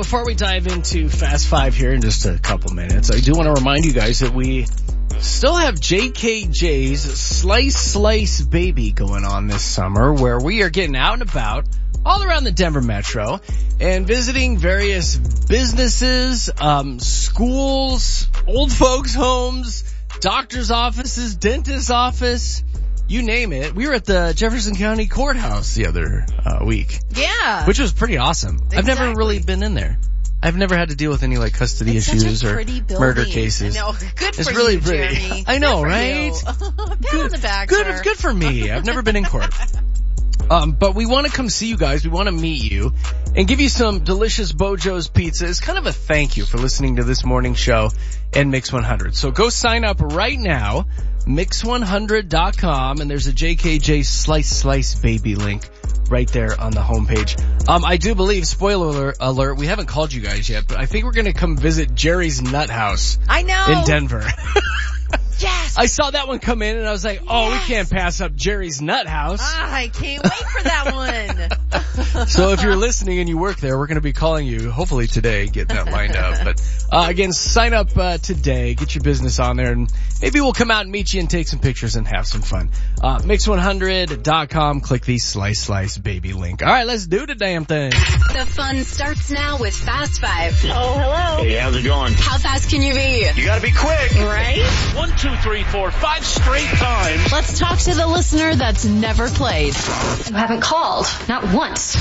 before we dive into Fast Five here in just a couple minutes, I do want to remind you guys that we still have JKJ's Slice Baby going on this summer, where we are getting out and about all around the Denver metro and visiting various businesses, schools, old folks' homes, doctor's offices, dentist's office, you name it. We were at the Jefferson County Courthouse the other week. Yeah. Which was pretty awesome. Exactly. I've never really been in there. I've never had to deal with any like custody issues or murder cases. No, good for it's really you, pretty. Jeremy. I know, right? Pat on the back, good, sir. good for me. I've never been in court. But we want to come see you guys. We want to meet you and give you some delicious Bojo's pizza. It's kind of a thank you for listening to this morning show and Mix 100. So go sign up right now, mix100.com, and there's a JKJ Slice Baby link right there on the homepage. I do believe, spoiler alert, we haven't called you guys yet, but I think we're going to come visit Jerry's Nut House. I know. In Denver. Yes. I saw that one come in and I was like, oh, we can't pass up Jerry's Nut House. I can't wait for that one. So if you're listening and you work there, we're going to be calling you hopefully today, getting that lined up. But again, sign up today, get your business on there, and maybe we'll come out and meet you and take some pictures and have some fun. Mix100.com, click the Slice Baby link. All right, let's do the damn thing. The fun starts now with Fast Five. Oh, hello. Hey, how's it going? How fast can you be? You gotta be quick. Right? 1, 2, 3, 4, 5 straight times. Let's talk to the listener that's never played. You haven't called. Not once.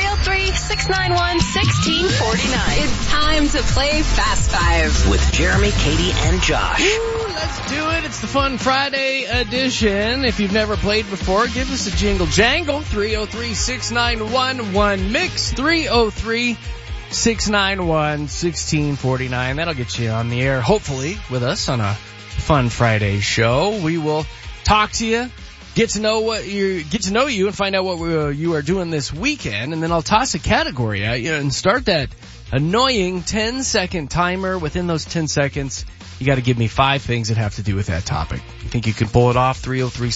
303-691-1649. It's time to play Fast Five. With Jeremy, Katie, and Josh. Ooh, let's do it. It's the Fun Friday edition. If you've never played before, give us a jingle jangle. 303-691-1-MIX. 303-691-1649. That'll get you on the air, hopefully, with us on a Fun Friday show. We will talk to you, get to know you and find out what you are doing this weekend, and then I'll toss a category at you and start that annoying 10-second timer. Within those 10 seconds, you got to give me 5 things that have to do with that topic. You think you can pull it off?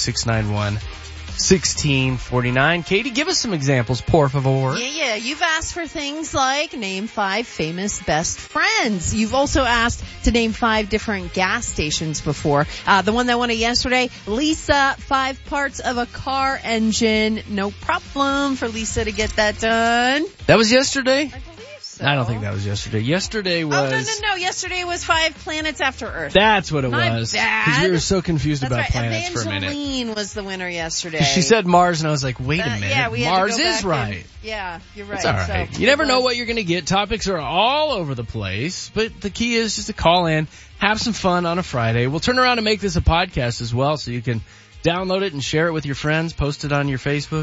303-691-1649. Katie, give us some examples, por favor. Yeah. You've asked for things like name 5 famous best friends. You've also asked to name 5 different gas stations before. The one that won it yesterday, Lisa, 5 parts of a car engine. No problem for Lisa to get that done. That was yesterday? I believe so. I don't think that was yesterday. Yesterday was... Oh, no. Yesterday was 5 planets after Earth. That's what it My was. bad. Because we were so confused That's about right. planets for a minute. Evangeline was the winner yesterday. She said Mars, and I was like, wait a minute. Yeah, we had Mars to go is back right. Yeah, you're right. It's all right. So you never know what you're going to get. Topics are all over the place, but the key is just to call in, have some fun on a Friday. We'll turn around and make this a podcast as well, so you can download it and share it with your friends, post it on your Facebook.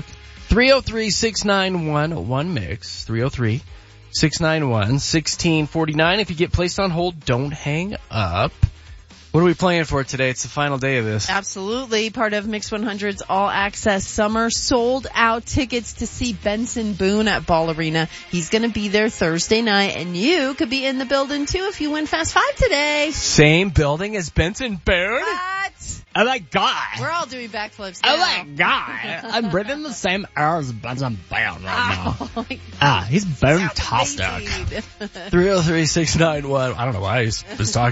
303-691-1-MIX. 303-691-1649. If you get placed on hold, don't hang up. What are we playing for today? It's the final day of this. Absolutely. Part of Mix 100's All Access Summer. Sold out tickets to see Benson Boone at Ball Arena. He's going to be there Thursday night, and you could be in the building too if you win Fast Five today. Same building as Benson Boone? What? Oh my God. We're all doing backflips now. Oh my God. I'm breathing the same air as Benson Boone right now. He's bone-tastic. 303-691. I don't know why I was talking